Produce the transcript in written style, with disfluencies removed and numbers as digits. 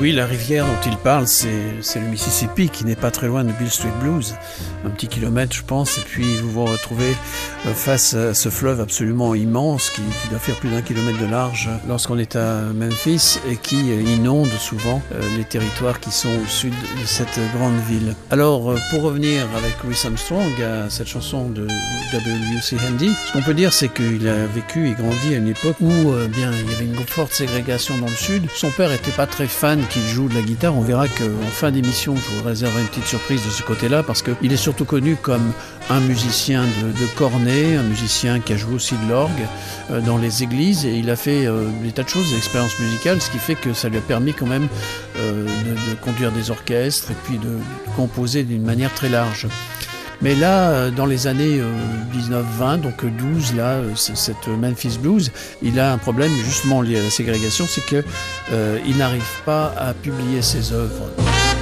Oui, la rivière dont il parle, c'est le Mississippi, qui n'est pas très loin de Beale Street Blues, un petit kilomètre je pense, et puis vous vous retrouvez face à ce fleuve absolument immense qui doit faire plus d'1 kilomètre de large lorsqu'on est à Memphis et qui inonde souvent les territoires qui sont au sud de cette grande ville. Alors pour revenir avec Louis Armstrong à cette chanson de W.C. Handy, ce qu'on peut dire c'est qu'il a vécu et grandi à une époque où bien il y avait une forte ségrégation dans le sud. Son père n'était pas très fan qu'il joue de la guitare. On verra qu'en fin d'émission, je vous réserverai une petite surprise de ce côté-là parce qu'il est surtout connu comme un musicien de cornet, un musicien qui a joué aussi de l'orgue dans les églises et il a fait des tas de choses, des expériences musicales, ce qui fait que ça lui a permis quand même de conduire des orchestres et puis de composer d'une manière très large. Mais là, dans les années 19-20, donc 12, là, cette Memphis Blues, il a un problème justement lié à la ségrégation, c'est qu'il n'arrive pas à publier ses œuvres.